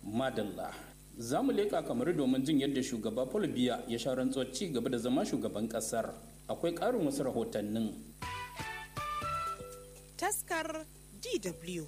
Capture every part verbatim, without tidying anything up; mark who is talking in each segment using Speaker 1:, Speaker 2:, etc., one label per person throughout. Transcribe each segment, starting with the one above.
Speaker 1: Madalla. Za mu leƙa kamar domin jin yadda shugaba Paul Biya ya sha rantsuwar ci gaba da zama shugaban ƙasar. Akwai ƙarin wasu rahotannin.
Speaker 2: Taskar D W.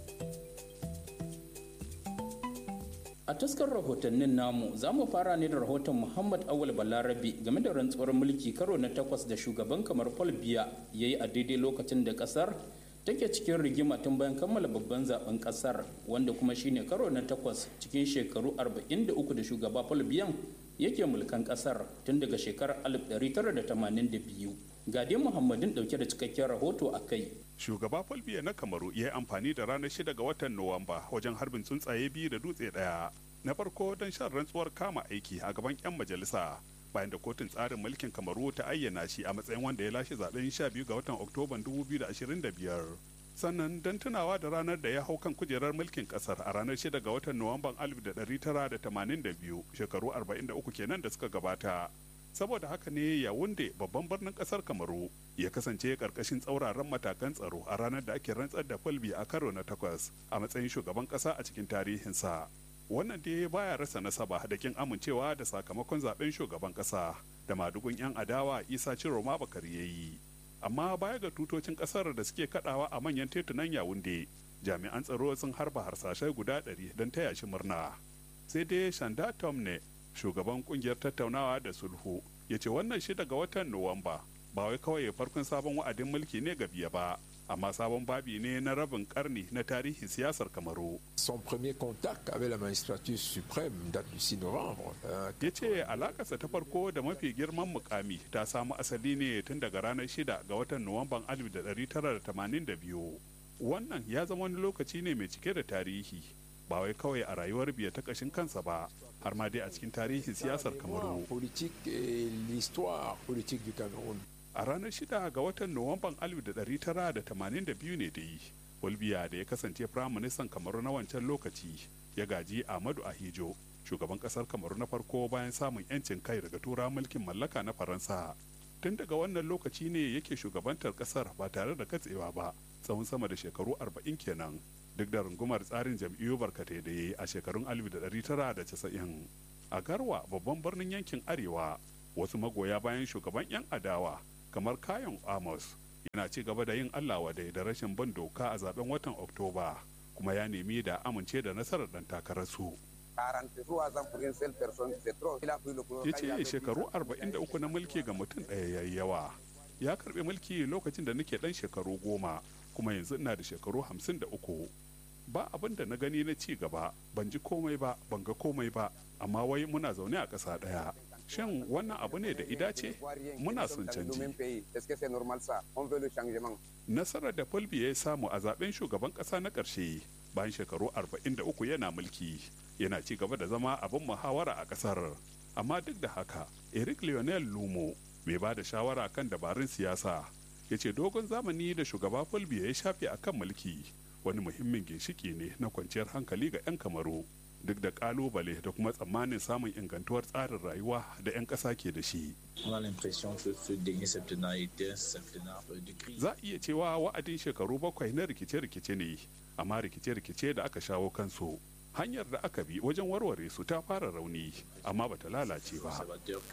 Speaker 1: A taskar rahotannin namu za mu fara ne da rahoton Muhammad Awal Balarabe game da rantsuwar mulki karo na takwas da shugaban kamar Paul Biya ya yi a daidai lokacin da ƙasar take cikin rigima tun bayan kammala babban zaben kasar wanda kuma shine karo na takwas cikin shekaru arba'in da uku da shugaba Paul Biyan yake mulkan kasar tun daga shekarar alif ɗari tara da tamanin da biyu. Gade Muhammadin dauke da cikakken rahoto a kai.
Speaker 3: Shugaba Paul Biya na Kamaru ya yi amfani da ranar shida ga watan Nuwamba wajen harbin tsuntsaye biyu da dutse daya. Na farko don shan rantsuwar kama aiki a gaban 'yan majalisa. Bayan da kotun tsarin mulkin Kamaru ta ayyana shi a matsayin wanda ya lashe zaben sha biyu ga watan Oktoban dubu biyu da ashirin da biyar. Sannan don tunawa da ranar da ya hau kan kujerar mulkin kasar a ranar shida ga watan Nuwamban alif da ɗari tara da tamanin da biyu, shekaru arba'in da uku kenan da suka gabata. Saboda haka ne Yawunde babban birnin kasar Kamaru ya kasance karkashin tsauraran matakan tsaro a ranar da ake rantsar da Paul Biya a karo na takwas a matsayin shugaban kasa a cikin tarihinsa. Wannan dai baya rasa nasaba da kin amincewa da sakamakon zaben shugaban kasa da madugun 'yan adawa Isa Ciroma Bakari ya yi. Amma baya ga tutocin kasar da suke kadawa a manyan tetunan Yawunde, jami'an tsaro sun harba harsashai guda ɗari don taya shi murna. Sai dai Shanda Tomne, shugaban kungiyar tattaunawa da sulhu, ya ce wannan shida ga watan Nuwamba ba wai kawai farkon sabon wa'adin mulki ne ga Biya ba, amma sabon babi ne na rabin karni na tarihin siyasar Kamaru.
Speaker 4: Son premier contact avec la magistrature suprême date du six novembre.
Speaker 3: Ya ce alakarsa ta farko da mafi girman mukami ta samu asali ne tun daga ranar shida ga watan Nuwamban alif da ɗari tara da tamanin da biyu. Wannan ya zama wani lokaci ne mai cike da tarihi, ba wai kawai a rayuwar Biya ta kashin kansa ba, har ma dai a cikin tarihin siyasar Kamaru. A ranar shida ga watan Nuwamban alif da ɗari tara da tamanin da biyu ne dai, Biya da ya kasance firaministan Kamaru na wancan lokaci ya gaji Ahmadu Ahijo, shugaban kasar Kamaru na farko bayan samun 'yancin kai daga tura mulkin mallaka na Faransa. Tun daga wannan lokaci ne yake shugabantar kasar ba tare da katsewa ba, tsawon sama da shekaru arba'in kenan, duk da rungumar tsarin jam'iyyu barkatai da ya yi a shekarun alif da ɗari tara da casa'in. A Garwa, babban birnin yankin Arewa, wasu magoya bayan shugaban 'yan adawa kamar Kayon Amos yana ci gaba da yin Allah wadai da rashin bin doka a zaben watan Oktoba, kuma ya nemi da amince da nasarar dan takararsu. Ya ce shekaru arba'in da uku na mulki ga mutum ɗaya yayi yawa. Ya karɓi mulki lokacin da nake ɗan shekaru goma, kuma yanzu ina da shekaru hamsin da uku. Ba abin da na gani na ci gaba, ban ji komai ba, ban ga komai ba, amma wai muna zaune a ƙasa ɗaya. Shin wannan abu ne da idace? Muna son canji. Nasarar da Paul Biya ya samu a zaben shugaban kasa na ƙarshe bayan shekaru arba'in da uku yana mulki yana ci gaba da zama abin muhawara a ƙasar. Amma duk da haka, Eric Lionel Lumo, mai ba da shawara kan dabarun siyasa, ya ce dogon zamani da shugaba Paul Biya ya shafe a kan mulki wani muhimmin ginshiki ne na kwanciyar hankali ga 'yan Kamaru. Duk da kalubale da kuma tsammanin samun ingantuwar tsarin rayuwa da 'yan ƙasa ke da shi. Za a iya cewa wa'adin shekaru bakwai na rikice-rikice ne, amma rikice-rikice da aka shawo kansu. Hanyar da aka bi wajen warware su ta fara rauni, amma bata lalace ba.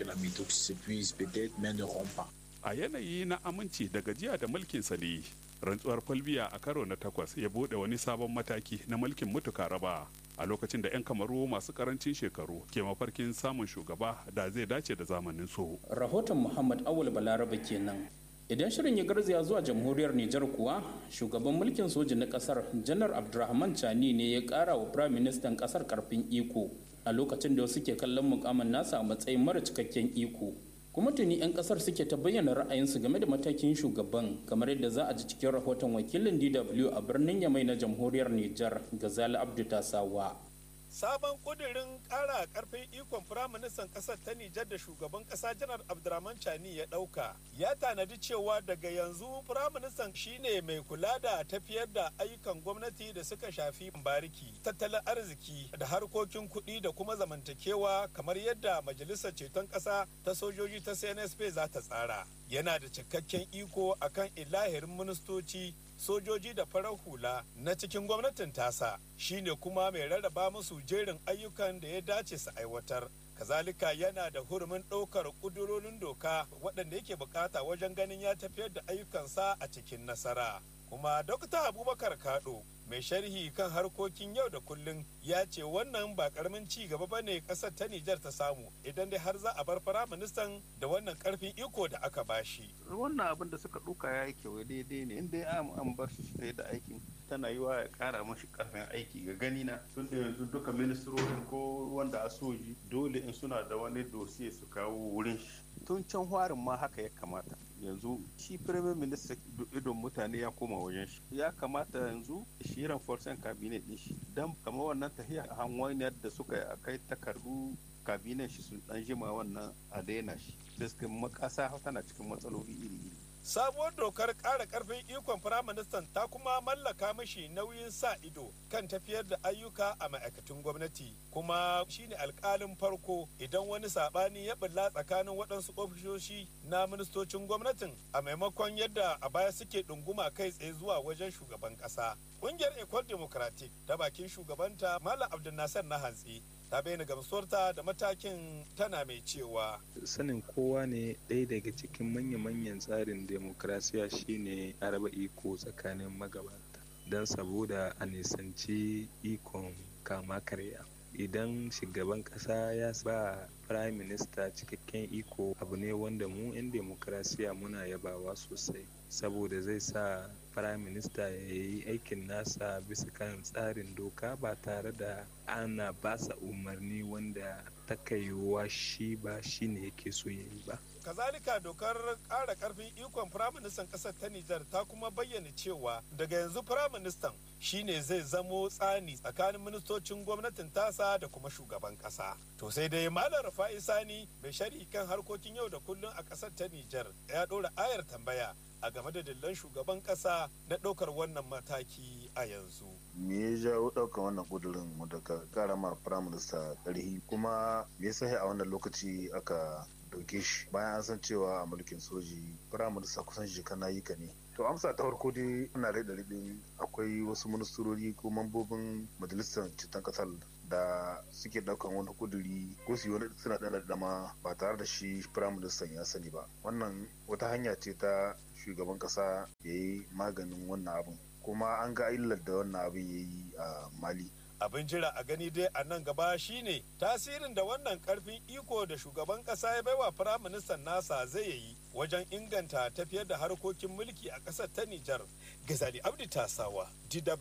Speaker 3: A yanayi na aminci da gajiya da mulkinsa ne, rantsuwar Paul Biya a karo na takwas ya bude wani sabon mataki na mulkin mutuka raba. A lokacin da 'yan Kamaru masu karancin shekaru ke mafarkin samun shugaba da zai dace da zamanin su.
Speaker 1: Rahoton Muhammad Awul Balarabe kenan. Idan shirin ya garzaya zuwa jamhuriyar Nijar kuwa, shugaban mulkin soji na kasar Janar Abdurrahman Chani ne ya kara wa Prime Ministan kasar karfin iko a lokacin da wasu ke kallon mukamin nasa a matsayin mara cikakken iko. Kuma tuni 'yan kasar suke ta bayyana ra'ayinsu game da matakin shugaban, kamar yadda za a ji cikin rahoton wakilin D W a birnin Yamai na jamhuriyar Nijar, Gazali Abdu Tasawa.
Speaker 5: Sabon kudirin ƙara ƙarfin ikon firaministan ƙasar ta Nijar da shugaban ƙasa Janar Abdurrahman Chani ya ɗauka ya tanadi cewa daga yanzu firaministan shine mai kula da tafiyar da ayyukan gwamnati da suka shafi bariki, tattalin arziki da harkokin kuɗi da kuma zamantakewa kamar yadda Majalisar Ceton Ƙasa ta Sojoji ta C N S P za ta tsara. Yana da cikakken iko akan ilahirin ministoci sojoji da farar hula na cikin gwamnatin tasa, shine kuma mai rarraba musu jerin ayyukan da ya dace su aiwatar. Kazalika yana da hurumin ɗaukar ƙudurorin doka waɗanda yake bukata wajen ganin ya tafiyar da ayyukansa a cikin nasara. Kuma Dokta Abubakar Kado, mai sharhi kan harkokin yau da kullun, ya ce wannan ba karamin ci gaba ba ne ƙasar ta Nijar ta samu idan dai har za a bar firaministan da wannan ƙarfin iko da aka bashi.
Speaker 6: Wannan abin da suka ɗauka ya yi kyau daidai ne, inda ya an bar shi sai da aikin tana yi wa ya ƙara mashi ƙarfin aiki ga gani na tun da yanzu duka ministrorin ko wanda a soji dole in suna da wani dosiye su kawo wurin shi. Tun can hwarin ma haka ya kamata. Yanzu shi Premier Minister idon mutane ya koma wajen shi. Ya kamata yanzu shi ranforcen cabinet din shi. Dan kamar wannan tahiya a hanyoyin da suka kai takardu cabinet shi sun dan jima wannan a daina shi. Da makasa tana cikin matsaloli iri-iri.
Speaker 5: Sabuwar dokar ƙara ƙarfin ikon firaministan ta kuma mallaka mashi nauyin sa ido kan tafiyar da ayyuka a ma'aikatan gwamnati, kuma shine alƙalin farko idan wani saɓani ya bulla tsakanin waɗansu ofisoshi na ministocin gwamnatin a maimakon yadda a baya suke ɗunguma kai tsaye zuwa wajen shugaban ƙasa. Ƙungiyar Ecole Democratic ta bakin shugabanta Malam Abdul Nasser na Hantsi ta bayyana gamsuwarta da matakin, tana mai cewa
Speaker 7: sanin kowa ne ɗaya daga cikin manya-manyan tsarin demokrasiya shine a raba iko tsakanin magabata don saboda a nisanci ikon kama karya. Idan shugaban ƙasa ya ba prime minister cikakken iko, abu ne wanda mu 'yan demokrasiya muna yabawa sosai, saboda zai sa prime minister ya yi aikin nasa bisa kan tsarin doka ba tare da ana basa umarni wanda takaiwa shi ba shi ne yake so ya yi ba.
Speaker 5: Kazalika dokar ƙara ƙarfin ikon firaministan ƙasar ta Nijar ta kuma bayyana cewa daga yanzu firaministan shine zai zamo tsani tsakanin ministocin gwamnatin tasa da kuma shugaban ƙasa. To sai dai Malam Rufa'i Sani, mai sharhi kan harkokin yau da kullun a ƙasar ta Nijar, ya ɗora ayar tambaya a game da dillan shugaban ƙasa na ɗaukar wannan mataki a yanzu.
Speaker 8: Me ya jawo ɗaukar wannan ƙudurin daga ƙara ma firaminista ƙarfi, kuma me yasa a wannan lokaci aka dauke shi bayan an san cewa a mulkin soji firaminista kusan shekara yi ka ne? To amsa ta farko dai ana rai da akwai wasu ministrori ko mambobin majalisar ceton kasar da suke daukan wani kuduri ko su yi wani suna da dama ba tare da shi firaministan ya sani ba. Wannan wata hanya ce ta shugaban kasa ya yi maganin wannan abin, kuma an ga illar da wannan abin ya yi a Mali.
Speaker 5: Abin jira a gani dai a nan gaba shine tasirin da wannan karfin iko da shugaban kasa ya baiwa firaministan nasa zai yi wajen inganta tafiyar da harkokin mulki a ƙasar ta Nijar. Gazali Abdi Tasawa, D W